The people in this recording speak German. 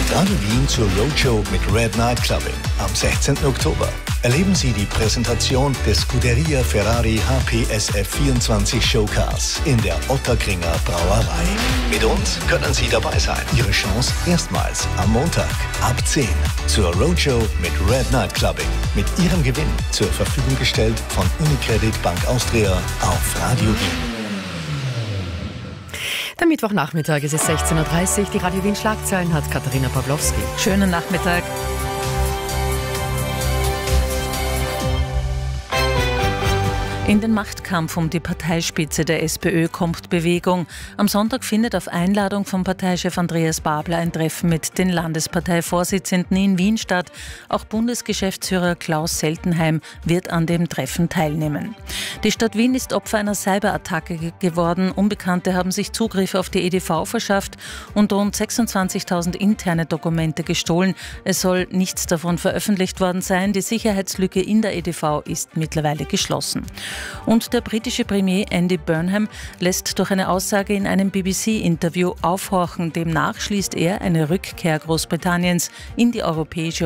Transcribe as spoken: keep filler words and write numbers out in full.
Radio Wien zur Roadshow mit Red Night Clubbing am sechzehnten Oktober. Erleben Sie die Präsentation des Scuderia Ferrari H P S F vierundzwanzig Showcars in der Ottakringer Brauerei. Mit uns können Sie dabei sein. Ihre Chance erstmals am Montag ab zehn zur Roadshow mit Red Night Clubbing. Mit Ihrem Gewinn zur Verfügung gestellt von Unicredit Bank Austria auf Radio Wien. Der Mittwochnachmittag, es ist sechzehn Uhr dreißig. Die Radio Wien Schlagzeilen hat Katharina Pawlowski. Schönen Nachmittag. In den Machtkampf um die Parteispitze der SPÖ kommt Bewegung. Am Sonntag findet auf Einladung von Parteichef Andreas Babler ein Treffen mit den Landesparteivorsitzenden in Wien statt. Auch Bundesgeschäftsführer Klaus Seltenheim wird an dem Treffen teilnehmen. Die Stadt Wien ist Opfer einer Cyberattacke geworden. Unbekannte haben sich Zugriff auf die E D V verschafft und rund sechsundzwanzigtausend interne Dokumente gestohlen. Es soll nichts davon veröffentlicht worden sein. Die Sicherheitslücke in der E D V ist mittlerweile geschlossen. Und der britische Premier Andy Burnham lässt durch eine Aussage in einem B B C-Interview aufhorchen. Demnach schließt er eine Rückkehr Großbritanniens in die Europäische